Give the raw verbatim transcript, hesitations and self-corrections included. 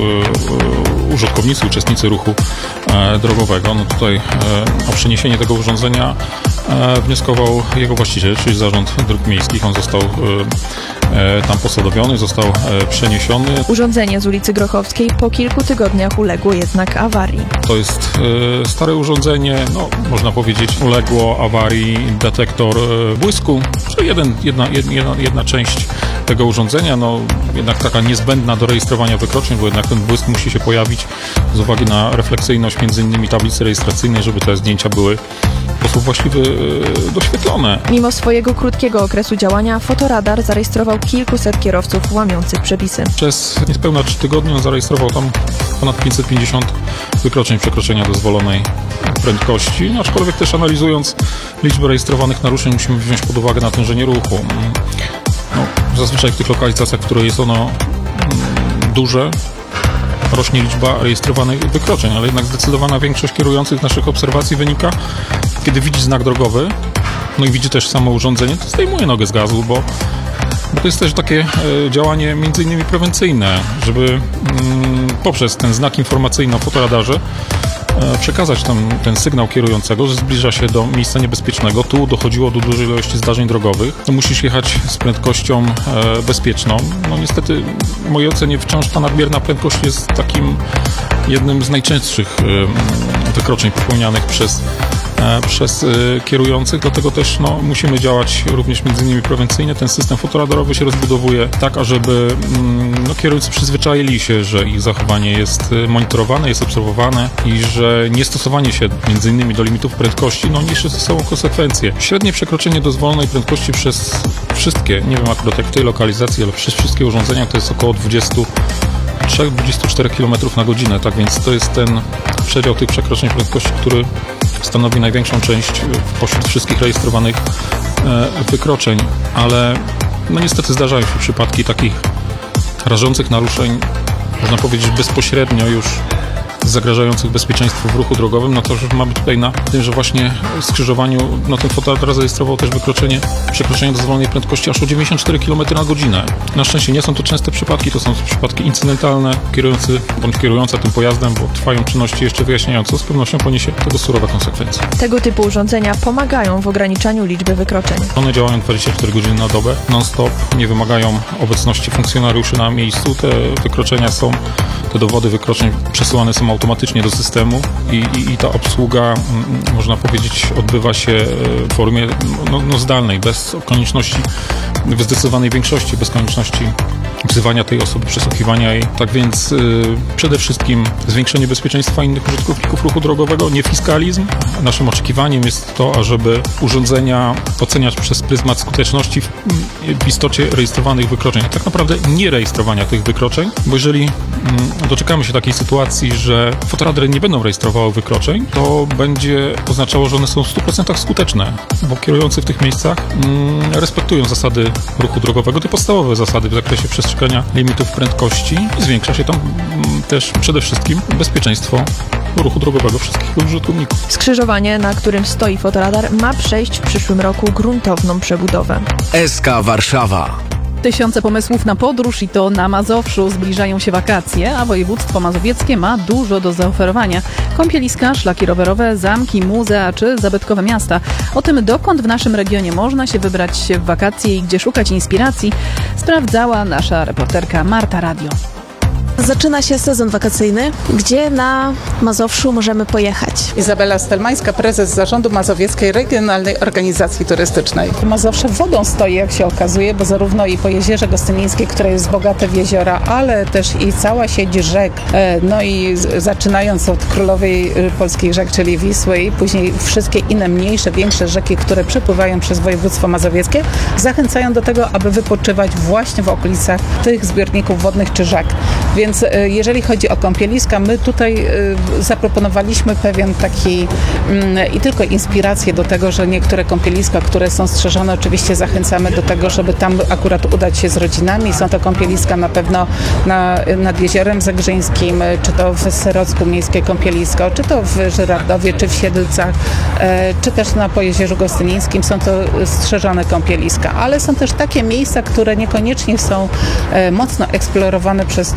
użytkownicy, uczestnicy ruchu drogowego. No tutaj o przeniesienie tego urządzenia wnioskował jego właściciel, czyli Zarząd Dróg Miejskich. On został tam posadowiony, został przeniesiony. Urządzenie z ulicy Grochowskiej po kilku tygodniach uległo jednak awarii. To jest stare urządzenie, no można powiedzieć, uległo awarii detektor błysku, czyli jeden, jedna, jedna, jedna część tego urządzenia, no jednak taka niezbędna do rejestrowania wykroczeń, bo jednak ten błysk musi się pojawić z uwagi na refleksyjność między innymi tablicy rejestracyjnej, żeby te zdjęcia były w sposób właściwy doświetlone. Mimo swojego krótkiego okresu działania fotoradar zarejestrował kilkuset kierowców łamiących przepisy. Przez niespełna trzy tygodnie zarejestrował tam ponad pięćset pięćdziesiąt wykroczeń przekroczenia dozwolonej prędkości, no, aczkolwiek też analizując liczbę rejestrowanych naruszeń musimy wziąć pod uwagę natężenie ruchu. No, zazwyczaj w tych lokalizacjach, w których jest ono mm, duże, rośnie liczba rejestrowanych wykroczeń, ale jednak zdecydowana większość kierujących naszych obserwacji wynika, kiedy widzi znak drogowy, no i widzi też samo urządzenie, to zdejmuje nogę z gazu, bo, bo to jest też takie e, działanie między innymi prewencyjne, żeby mm, poprzez ten znak informacyjny o fotoradarze e, przekazać tam ten sygnał kierującego, że zbliża się do miejsca niebezpiecznego. Tu dochodziło do dużej ilości zdarzeń drogowych. No, musisz jechać z prędkością e, bezpieczną. No niestety w mojej ocenie wciąż ta nadmierna prędkość jest takim jednym z najczęstszych e, wykroczeń popełnianych przez przez kierujących, dlatego też no, musimy działać również między innymi prewencyjnie. Ten system fotoradarowy się rozbudowuje tak, ażeby no, kierowcy przyzwyczaili się, że ich zachowanie jest monitorowane, jest obserwowane i że niestosowanie się między innymi do limitów prędkości no, niesie ze sobą konsekwencje. Średnie przekroczenie dozwolonej prędkości przez wszystkie, nie wiem akurat jak w tej lokalizacji, ale przez wszystkie urządzenia to jest około dwadzieścia trzy do dwudziestu czterech kilometrów na godzinę, tak więc to jest ten przedział tych przekroczeń prędkości, który stanowi największą część pośród wszystkich rejestrowanych e, wykroczeń, ale no niestety zdarzają się przypadki takich rażących naruszeń, można powiedzieć bezpośrednio już zagrażających bezpieczeństwu w ruchu drogowym. No to już mamy tutaj na tym, że właśnie w skrzyżowaniu no ten fotoradar zarejestrował też wykroczenie, przekroczenie dozwolonej prędkości aż o dziewięćdziesiąt cztery kilometry na godzinę. Na szczęście nie są to częste przypadki, to są przypadki incydentalne. Kierujący bądź kierująca tym pojazdem, bo trwają czynności jeszcze wyjaśniające, z pewnością poniesie tego surowe konsekwencje. Tego typu urządzenia pomagają w ograniczaniu liczby wykroczeń. One działają dwadzieścia cztery godziny na dobę, non-stop, nie wymagają obecności funkcjonariuszy na miejscu. Te wykroczenia są, te dowody wykroczeń przesyłane są automatycznie do systemu i, i, i ta obsługa, można powiedzieć, odbywa się w formie no, no zdalnej, bez konieczności, w zdecydowanej większości, bez konieczności wzywania tej osoby, przesłuchiwania jej. Tak więc yy, przede wszystkim zwiększenie bezpieczeństwa innych użytkowników ruchu drogowego, nie fiskalizm. Naszym oczekiwaniem jest to, ażeby urządzenia oceniać przez pryzmat skuteczności w, w istocie rejestrowanych wykroczeń, a tak naprawdę nie rejestrowania tych wykroczeń, bo jeżeli yy, doczekamy się takiej sytuacji, że fotoradary nie będą rejestrowały wykroczeń, to będzie oznaczało, że one są w stu procentach skuteczne, bo kierujący w tych miejscach mm, respektują zasady ruchu drogowego, te podstawowe zasady w zakresie przestrzegania limitów prędkości i zwiększa się tam mm, też przede wszystkim bezpieczeństwo ruchu drogowego wszystkich użytkowników. Skrzyżowanie, na którym stoi fotoradar, ma przejść w przyszłym roku gruntowną przebudowę. S K Warszawa. Tysiące pomysłów na podróż i to na Mazowszu. Zbliżają się wakacje, a województwo mazowieckie ma dużo do zaoferowania. Kąpieliska, szlaki rowerowe, zamki, muzea czy zabytkowe miasta. O tym, dokąd w naszym regionie można się wybrać w wakacje i gdzie szukać inspiracji, sprawdzała nasza reporterka Marta Radio. Zaczyna się sezon wakacyjny. Gdzie na Mazowszu możemy pojechać? Izabela Stelmańska, prezes zarządu Mazowieckiej Regionalnej Organizacji Turystycznej. Mazowsze wodą stoi, jak się okazuje, bo zarówno i po Jezierze Gostynińskiej, które jest bogate w jeziora, ale też i cała sieć rzek. No i zaczynając od królowej polskich rzek, czyli Wisły, i później wszystkie inne mniejsze, większe rzeki, które przepływają przez województwo mazowieckie, zachęcają do tego, aby wypoczywać właśnie w okolicach tych zbiorników wodnych czy rzek. Więc jeżeli chodzi o kąpieliska, my tutaj zaproponowaliśmy pewien taki i tylko inspirację do tego, że niektóre kąpieliska, które są strzeżone, oczywiście zachęcamy do tego, żeby tam akurat udać się z rodzinami. Są to kąpieliska na pewno na, nad Jeziorem Zagrzyńskim, czy to w Serocku miejskie kąpielisko, czy to w Żyrardowie, czy w Siedlcach, czy też na Pojezierzu Gostynińskim. Są to strzeżone kąpieliska, ale są też takie miejsca, które niekoniecznie są mocno eksplorowane przez